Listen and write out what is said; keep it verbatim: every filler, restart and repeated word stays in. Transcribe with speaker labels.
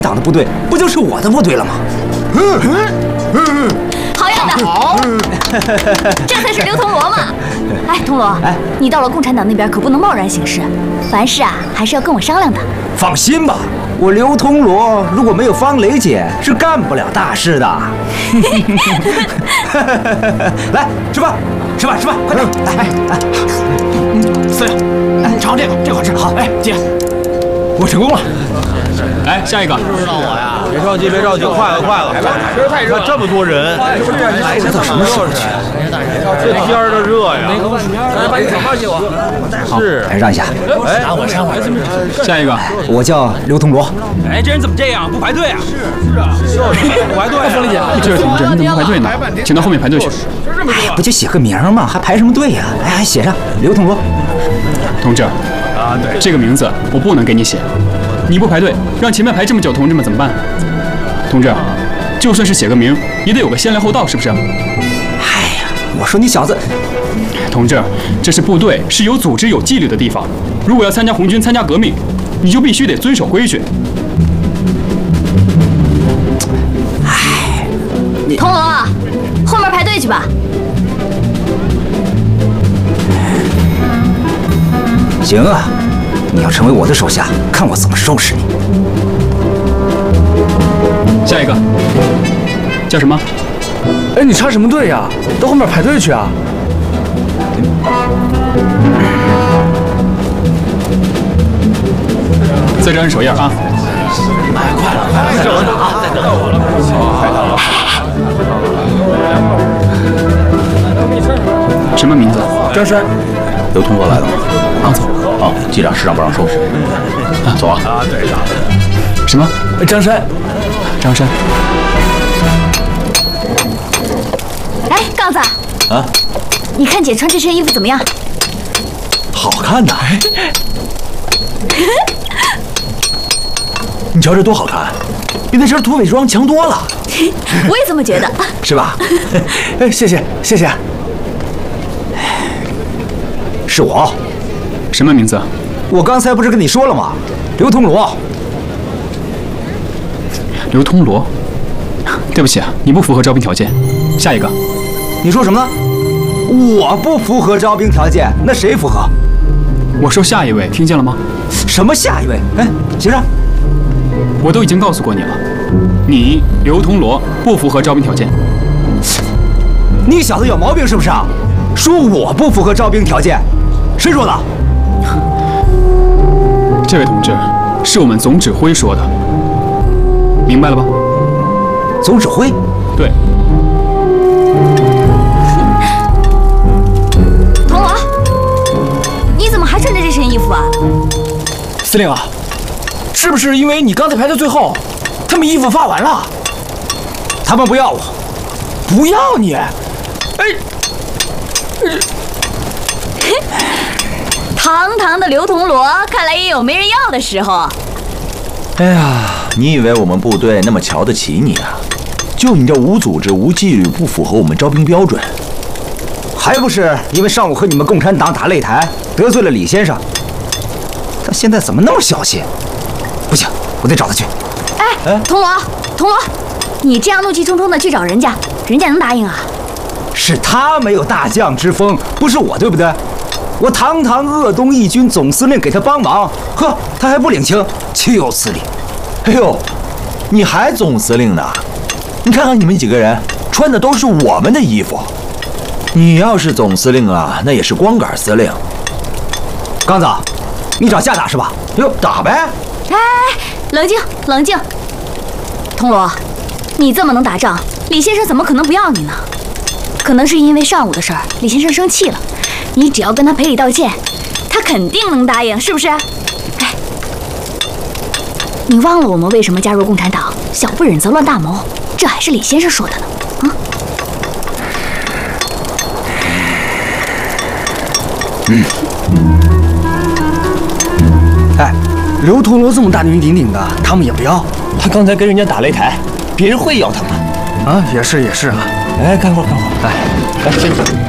Speaker 1: 党的部队不就是我的部队了吗？嗯
Speaker 2: 嗯，好样的！好，这才是刘铜锣嘛！哎，铜锣，哎，你到了共产党那边可不能贸然行事，凡事啊还是要跟我商量的。
Speaker 1: 放心吧，我刘铜锣如果没有方雷姐，是干不了大事的。来，吃饭，吃饭，吃饭，快点！来，来，来。
Speaker 3: 司令，哎，尝尝这个，这个好吃。好，哎，姐，我成功了。
Speaker 4: 来，下一个。
Speaker 5: 知道我呀？别着急，别着急，快了，快了。
Speaker 3: 这太热了，
Speaker 5: 这么多人，
Speaker 1: 来这都什么时候？
Speaker 5: 这天儿的热呀！
Speaker 3: 来，把你手放给我。
Speaker 5: 是，
Speaker 1: 来让一下。
Speaker 3: 哎，让我，让我。
Speaker 4: 下一个，
Speaker 1: 我叫刘铜锣。
Speaker 3: 哎，这人怎么这样？不排队啊？是是啊，不排队。
Speaker 4: 凤丽姐，这位同志，你怎么不排队呢？请到后面排队去。
Speaker 1: 哎，不就写个名吗？还排什么队呀？哎，写上刘铜锣。
Speaker 4: 同志，啊，对，这个名字我不能给你写。你不排队，让前面排这么久同志们怎么办？同志，就算是写个名，也得有个先来后到，是不是？
Speaker 1: 哎呀，我说你小子，
Speaker 4: 同志，这是部队，是有组织、有纪律的地方。如果要参加红军、参加革命，你就必须得遵守规矩。
Speaker 1: 哎，你
Speaker 2: 铜锣，后面排队去吧。
Speaker 1: 行啊。你要成为我的手下，看我怎么收拾你！
Speaker 4: 下一个叫什么？
Speaker 6: 哎，你插什么队呀？到后面排队去啊！
Speaker 4: 再这按手印啊！
Speaker 5: 哎，快了，快了，再等等啊，再等我
Speaker 4: 了。什么名字？
Speaker 6: 张山。
Speaker 5: 刘铜锣来了吗？
Speaker 4: 啊，走。
Speaker 5: 哦，机长师长不让收拾。啊，走啊！啊，对的。
Speaker 4: 什么？
Speaker 6: 张山，
Speaker 4: 张山。
Speaker 2: 哎，杠子。
Speaker 5: 啊？
Speaker 2: 你看姐穿这身衣服怎么样？
Speaker 5: 好看呐！你瞧这多好看，比那身土匪装强多了。
Speaker 2: 我也这么觉得。
Speaker 5: 是吧？
Speaker 6: 哎，谢谢，谢谢。
Speaker 1: 是我。
Speaker 4: 什么名字？
Speaker 1: 我刚才不是跟你说了吗？刘铜锣。
Speaker 4: 刘铜锣，对不起啊，你不符合招兵条件。下一个。
Speaker 1: 你说什么呢？我不符合招兵条件，那谁符合？
Speaker 4: 我说下一位，听见了吗？
Speaker 1: 什么下一位？哎，先生，
Speaker 4: 我都已经告诉过你了，你刘铜锣不符合招兵条件。
Speaker 1: 你小子有毛病是不是啊？说我不符合招兵条件，谁说的？
Speaker 4: 这位同志，是我们总指挥说的，明白了吧？
Speaker 1: 总指挥？
Speaker 4: 对。
Speaker 2: 铜锣，你怎么还穿着这身衣服啊？
Speaker 6: 司令啊，是不是因为你刚才排到最后，他们衣服发完了？
Speaker 1: 他们不要我，
Speaker 6: 不要你？哎，
Speaker 2: 堂堂的刘铜锣，看来也有没人要的时候。
Speaker 5: 哎呀，你以为我们部队那么瞧得起你啊？就你这无组织、无纪律，不符合我们招兵标准，
Speaker 1: 还不是因为上午和你们共产党打擂台，得罪了李先生。他现在怎么那么小气？不行，我得找他去。
Speaker 2: 哎，铜锣，铜锣，你这样怒气冲冲的去找人家，人家能答应啊？
Speaker 1: 是他没有大将之风，不是我，对不对？我堂堂鄂东义军总司令给他帮忙，呵，他还不领情，岂有此理！
Speaker 5: 哎呦，你还总司令呢？你看看你们几个人穿的都是我们的衣服，你要是总司令啊，那也是光杆司令。
Speaker 1: 刚子，你找架打是吧？
Speaker 5: 哟，打呗！
Speaker 2: 哎，冷静，冷静。铜锣，你这么能打仗，李先生怎么可能不要你呢？可能是因为上午的事儿，李先生生气了。你只要跟他赔礼道歉，他肯定能答应，是不是？哎，你忘了我们为什么加入共产党？小不忍则乱大谋，这还是李先生说的呢。啊？
Speaker 6: 嗯。哎，刘铜锣这么大名鼎鼎的，他们也不要。
Speaker 3: 他刚才跟人家打擂台，别人会要他吗？
Speaker 6: 啊，也是也是啊。
Speaker 3: 哎，看会儿看会儿。
Speaker 6: 哎，来，先走。